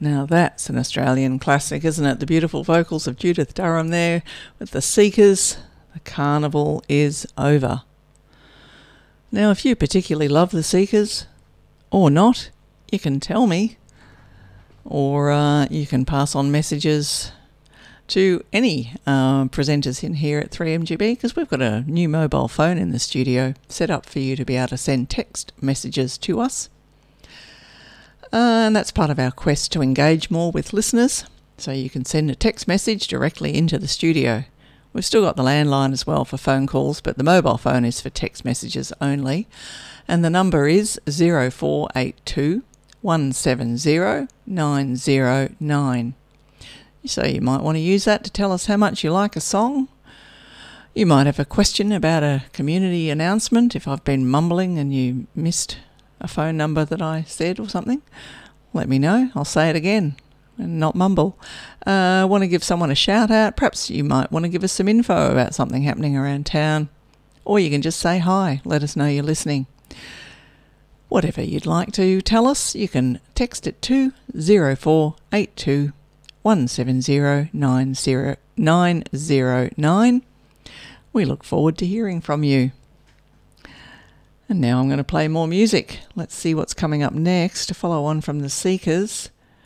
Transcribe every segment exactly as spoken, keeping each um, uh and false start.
Now that's an Australian classic, isn't it? The beautiful vocals of Judith Durham there with the Seekers. The Carnival is Over. Now, if you particularly love the Seekers, or not, you can tell me. Or uh, you can pass on messages to any uh, presenters in here at three M G B, because we've got a new mobile phone in the studio set up for you to be able to send text messages to us. Uh, and that's part of our quest to engage more with listeners. So you can send a text message directly into the studio. We've still got the landline as well for phone calls, but the mobile phone is for text messages only. And the number is zero four eight two, one seven zero, nine zero nine. So you might want to use that to tell us how much you like a song. You might have a question about a community announcement if I've been mumbling and you missed a phone number that I said or something. Let me know. I'll say it again and not mumble. Uh, want to give someone a shout out? Perhaps you might want to give us some info about something happening around town. Or you can just say hi. Let us know you're listening. Whatever you'd like to tell us, you can text it to zero four eight two, one seven zero, nine zero nine. We look forward to hearing from you. And now I'm going to play more music. Let's see what's coming up next to follow on from the Seekers.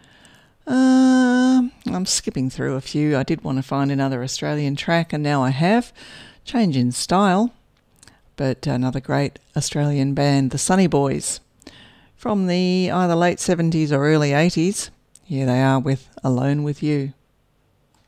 Um, I'm skipping through a few. I did want to find another Australian track, and now I have. Change in style, but another great Australian band, the Sunny Boys, from the either late seventies or early eighties. Here they are with Alone With You.